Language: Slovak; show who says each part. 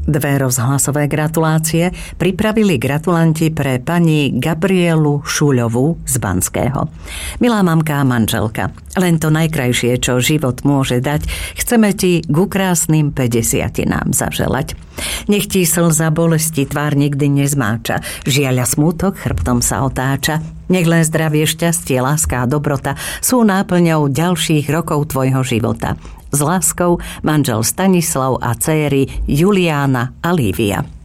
Speaker 1: Dve rozhlasové gratulácie pripravili gratulanti pre pani Gabrielu Šuľovú z Banského. Milá mamka a manželka, len to najkrajšie, čo život môže dať, chceme ti ku krásnym 50-tinám zaželať. Nech ti slza bolesti tvár nikdy nezmáča, žiaľ a smútok chrbtom sa otáča. Nech len zdravie, šťastie, láska a dobrota sú náplňou ďalších rokov tvojho života. S láskou, manžel Stanislav a céry Juliána a Lívia.